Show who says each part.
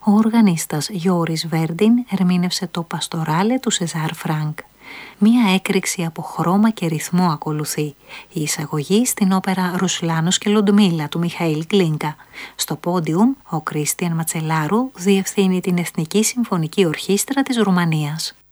Speaker 1: Ο οργανίστας Γιώρης Βέρντιν ερμήνευσε το Παστοράλε του Σεζάρ Φρανκ. Μία έκρηξη από χρώμα και ρυθμό ακολουθεί. Η εισαγωγή στην όπερα «Ρουσλάνος και Λουντμίλα» του Μιχαήλ Γκλίνκα. Στο πόντιουμ, ο Κρίστιαν Ματσελάρου διευθύνει την Εθνική Συμφωνική Ορχήστρα της Ρουμανίας.